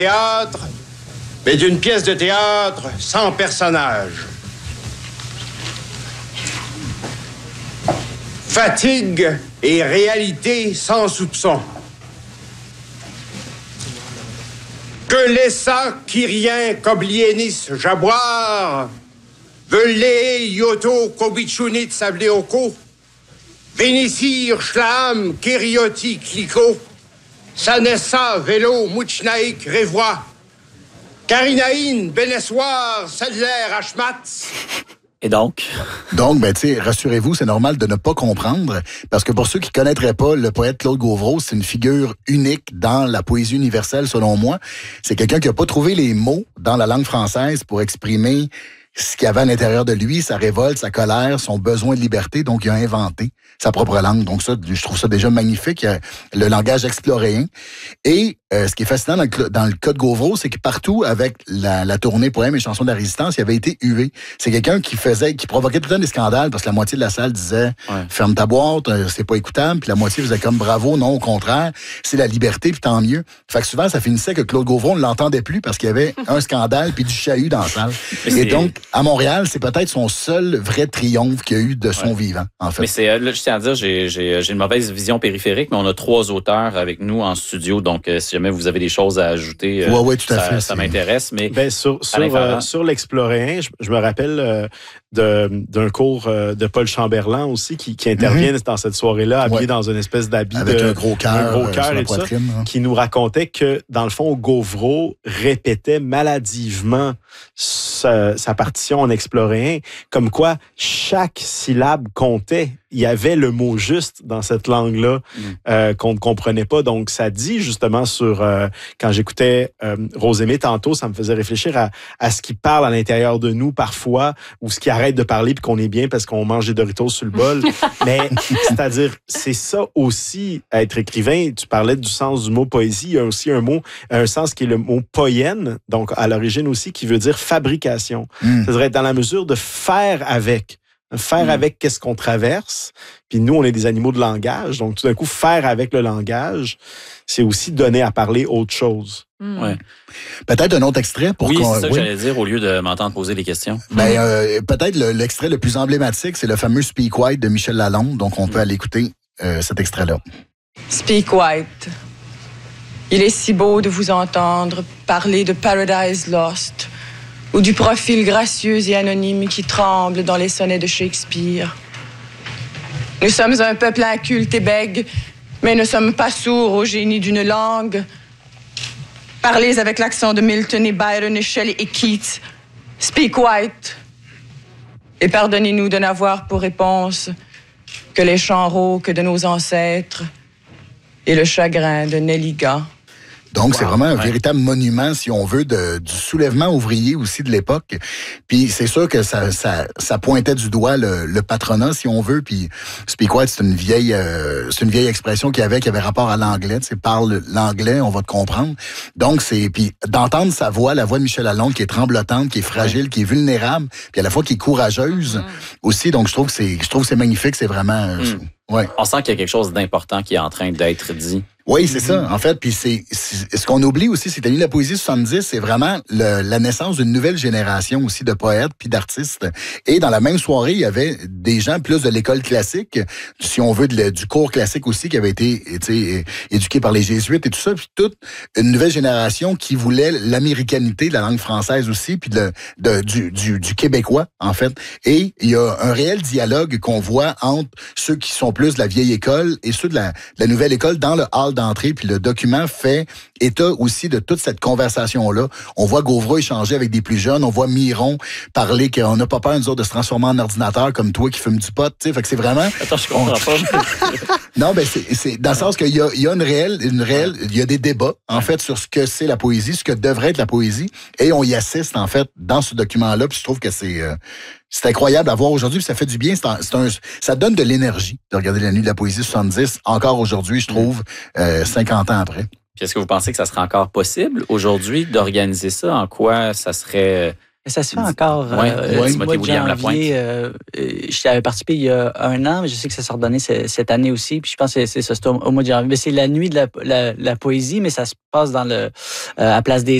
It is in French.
théâtre, mais d'une pièce de théâtre sans personnage. Fatigue et réalité sans soupçon. Que laissa Kyrien Koblienis Jaboire, Velé Yoto Kobichunit Sableoko, Vénissir Schlam Kérioti Kliko, Sanessa Vélo Mouchnaïk Révois, Karinaïn Benessoir Sadler Ashmatz. Et donc? Donc, ben, tu sais, rassurez-vous, c'est normal de ne pas comprendre, parce que pour ceux qui connaîtraient pas le poète Claude Gauvreau, c'est une figure unique dans la poésie universelle, selon moi. C'est quelqu'un qui a pas trouvé les mots dans la langue française pour exprimer ce qu'il y avait à l'intérieur de lui, sa révolte, sa colère, son besoin de liberté. Donc, il a inventé sa propre langue. Donc, ça, je trouve ça déjà magnifique, le langage exploréen. Et ce qui est fascinant dans le cas de Gauvreau, c'est que partout, avec la tournée Poèmes et chansons de la résistance, il avait été hué. C'est quelqu'un qui provoquait tout le temps des scandales, parce que la moitié de la salle disait « Ferme ta boîte, c'est pas écoutable », puis la moitié faisait comme « Bravo, non, au contraire, c'est la liberté, puis tant mieux ». Fait que souvent, ça finissait que Claude Gauvreau, on ne l'entendait plus parce qu'il y avait un scandale puis du chahut dans la salle. Et donc, à Montréal, c'est peut-être son seul vrai triomphe qu'il y a eu de son vivant, en fait. Mais c'est, là, je tiens à dire, j'ai une mauvaise vision périphérique, mais on a 3 auteurs avec nous en studio, donc si jamais vous avez des choses à ajouter, tout à fait, ça m'intéresse. Mais sur l'exploréen, je me rappelle d'un cours de Paul Chamberlain aussi qui intervient dans cette soirée-là, habillé dans une espèce d'habit avec un gros cœur et tout ça, qui nous racontait que, dans le fond, Gauvreau répétait maladivement sa partition en exploréen, comme quoi chaque syllabe comptait. Il y avait le mot juste dans cette langue-là qu'on ne comprenait pas. Donc, ça dit justement quand j'écoutais Rosémée tantôt, ça me faisait réfléchir à ce qui parle à l'intérieur de nous parfois, ou ce qui arrête de parler puis qu'on est bien parce qu'on mange des Doritos sur le bol. Mais c'est-à-dire, c'est ça aussi, être écrivain. Tu parlais du sens du mot poésie. Il y a aussi un sens qui est le mot poienne, donc à l'origine aussi, qui veut dire fabrication. C'est-à-dire être dans la mesure de faire avec. Avec qu'est-ce qu'on traverse. Puis nous, on est des animaux de langage. Donc, tout d'un coup, faire avec le langage, c'est aussi donner à parler autre chose. Ouais. Peut-être un autre extrait pour c'est ça que j'allais dire au lieu de m'entendre poser des questions. Peut-être l'extrait le plus emblématique, c'est le fameux Speak White de Michel Lalonde. Donc, on peut aller écouter cet extrait-là. Speak White. Il est si beau de vous entendre parler de Paradise Lost, ou du profil gracieux et anonyme qui tremble dans les sonnets de Shakespeare. Nous sommes un peuple inculte et bègue, mais ne sommes pas sourds au génie d'une langue. Parlez avec l'accent de Milton et Byron et Shelley et Keats. Speak White. Et pardonnez-nous de n'avoir pour réponse que les chants rauques de nos ancêtres et le chagrin de Nelligan. Donc, c'est vraiment un véritable monument, si on veut, du soulèvement ouvrier aussi de l'époque. Puis c'est sûr que ça pointait du doigt le patronat, si on veut. Puis Speak White, c'est une vieille expression qui avait rapport à l'anglais. Tu sais, parle l'anglais, on va te comprendre. Donc, puis d'entendre sa voix, la voix de Michel Lalonde, qui est tremblotante, qui est fragile, qui est vulnérable, puis à la fois qui est courageuse aussi. Donc, je trouve que c'est magnifique. C'est vraiment... On sent qu'il y a quelque chose d'important qui est en train d'être dit. Oui, c'est ça. En fait, puis c'est ce qu'on oublie aussi, c'est que la poésie 70, c'est vraiment la naissance d'une nouvelle génération aussi de poètes puis d'artistes. Et dans la même soirée, il y avait des gens plus de l'école classique, si on veut, du cours classique aussi, qui avait été éduqués par les jésuites et tout ça, puis toute une nouvelle génération qui voulait l'américanité de la langue française aussi, puis du québécois, en fait. Et il y a un réel dialogue qu'on voit entre ceux qui sont plus de la vieille école et ceux de la nouvelle école dans le hall d'entrée, puis le document fait état aussi de toute cette conversation-là. On voit Gauvreau échanger avec des plus jeunes, on voit Miron parler qu'on n'a pas peur, nous autres, de se transformer en ordinateur comme toi qui fume du pot, tu sais, fait que c'est vraiment... Attends, je comprends pas. Non, ben c'est dans le sens qu'il y a une réelle, il y a des débats, en fait, sur ce que c'est la poésie, ce que devrait être la poésie, et on y assiste, en fait, dans ce document-là, puis je trouve que c'est incroyable à voir aujourd'hui, puis ça fait du bien. Ça donne de l'énergie de regarder la nuit de la poésie 70, encore aujourd'hui, je trouve, 50 ans après. Puis est-ce que vous pensez que ça serait encore possible aujourd'hui d'organiser ça? En quoi ça serait Ça se fait encore. Timothy mois de William janvier, j'y avais participé il y a 1 an, mais je sais que ça s'est redonné cette année aussi. Puis je pense que c'est ça, c'est au mois de janvier. Mais c'est la nuit de la poésie, mais ça se passe à Place des